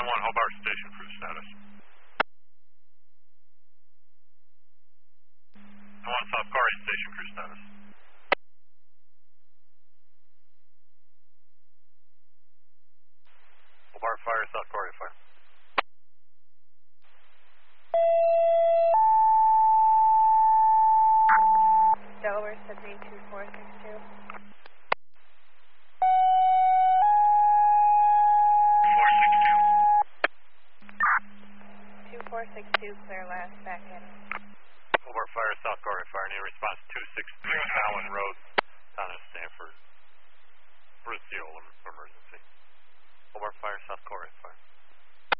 911 Hobart Station crew status. 911 South Corey Station crew status. Hobart Fire, South Corey Fire. Delaware 72462. 2462, clear last back in. Hobart Fire, South Corey Fire. Need a response 263 Allen Road, town of Stanford. For a seal emergency. Hobart Fire, South Corey Fire.